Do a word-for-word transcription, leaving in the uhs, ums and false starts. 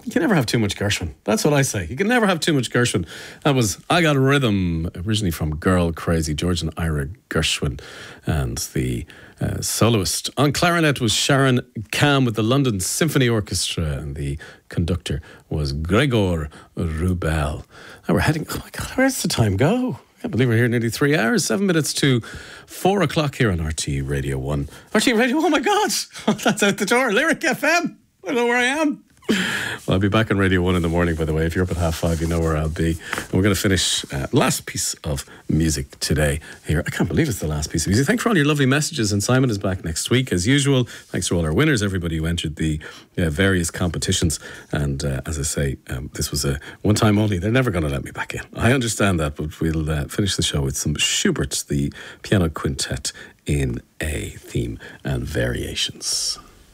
You can never have too much Gershwin. That's what I say. You can never have too much Gershwin. That was I Got a Rhythm, originally from Girl Crazy, George and Ira Gershwin. And the uh, soloist on clarinet was Sharon Cam with the London Symphony Orchestra, and the conductor was Gregor Rubel. Now we're heading, oh my God, where's the time go? I can't believe we're here nearly three hours, seven minutes to four o'clock here on R T E Radio one. R T E Radio, oh my God, that's out the door. Lyric F M, I don't know where I am. Well, I'll be back on Radio one in the morning, by the way. If you're up at half five, you know where I'll be. And we're going to finish uh, last piece of music today here. I can't believe it's the last piece of music. Thanks for all your lovely messages. And Simon is back next week, as usual. Thanks to all our winners, everybody who entered the uh, various competitions. And uh, as I say, um, this was a one time only. They're never going to let me back in. I understand that, but we'll uh, finish the show with some Schubert, the piano quintet in A theme and variations.